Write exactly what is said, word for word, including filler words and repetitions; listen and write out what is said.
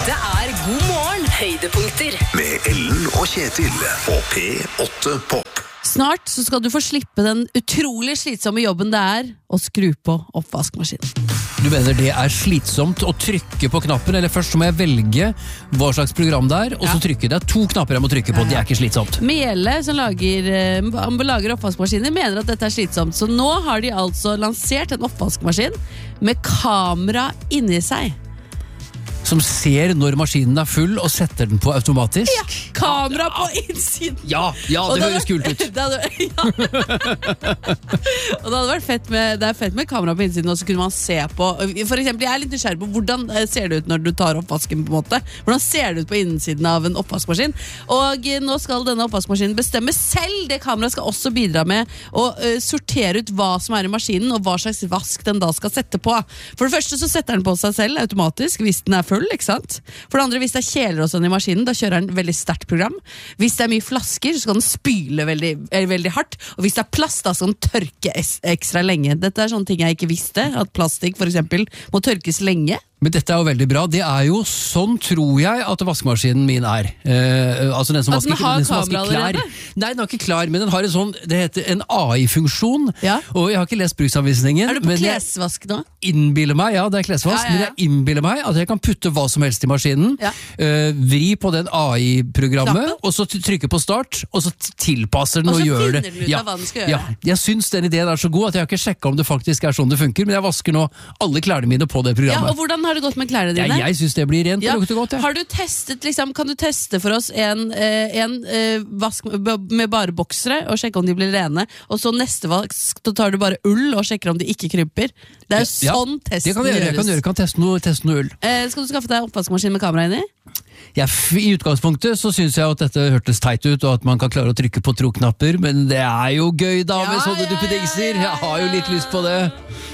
Dette er God morgen høydepunkter med Ellen og Kjetil på P åtte Pop. Snart så skal du få slippe den utrolig slitsomme jobben det er å skru på oppvaskmaskinen. Du mener det er slitsomt å trykke på knappen, eller først så må jeg velge hva slags program det er, og så trykke. Det er to knapper jeg må trykke på, det er ikke slitsomt. Mele, som lager, eh, lager oppvaskmaskiner, mener at dette er slitsomt, så nå har de altså lansert en oppvaskmaskin med kamera inni seg. Som ser når maskinen er full og setter den på automatisk. Ja, kamera på innsiden. Ja, ja det, det høres kult ut. Det hadde, ja. Og det hadde vært fett med, det er fett med kamera på innsiden, og så kunne man se på, for eksempel, jeg er litt nysgjerrig på hvordan ser det ut når du tar oppvasken på en måte. Hvordan ser det ut på innsiden av en oppvaskmaskin? Og nå skal denne oppvaskmaskinen bestemme selv. Det kamera skal også bidra med å uh, sortere ut hva som er i maskinen, og hva slags vask den da skal sette på. For det første så setter den på seg selv automatisk, hvis den er full. Ikke sant? For det andre, hvis det er kjeler og sånn i maskinen, da kjører den veldig sterkt program. Hvis det er mye flasker, så skal den spyle veldig, veldig hardt. Og hvis det er plast, da skal den tørke ekstra lenge. Dette er sånne ting jeg ikke visste, at plastikk for eksempel må tørkes lenge. Men dette er jo veldig bra. Det er jo sånn, tror jeg, at vaskemaskinen min er. Eh, altså den som at den vasker, har den som vasker kamera klær. allerede? Nei, den har ikke klær, men den har en sånn, det heter en A I-funksjon. Ja. Og jeg har ikke lest bruksanvisningen. Er du på men jeg klesvask nå? innbiller meg, ja, det er klesvask, Ja, ja, ja. men jeg innbiller meg at jeg kan putte hva som helst i maskinen, Ja. eh, vri på den A I-programmet, Knappen. og så trykke på start, og så t- tilpasser den Og og, så gjør finner det. den ut av hva den skal gjøre. Ja, jeg syns den ideen er så god at jeg har ikke sjekket om det faktisk er sånn det funker, men jeg vasker nå alle klærne mine på det Ja, programmet. og hvordan har det gått med klærne Ja, dine? jeg syns det blir rent Ja. og lukter godt. Ja. Har du testet, liksom, kan du teste for oss en, eh, en eh, vask med bare boksere og sjekke om de blir rene, og så neste vask, da tar du bare ull og sjekker om de ikke krymper? Det er jo Ja, sånn det testen kan jeg gjøre. Jeg kan, gjøres. gjøre. Jeg kan teste noe, teste noe ull. Eh, skal du skaffe deg oppvaskmaskin med kamera inni? Jeg, I utgangspunktet så syns jeg at dette hørtes teit ut, og at man kan klare å trykke på tro-knapper, men det er jo gøy da med Ja, sånne ja, ja, duppedingser. ja, ja, Jeg har jo litt lyst på det.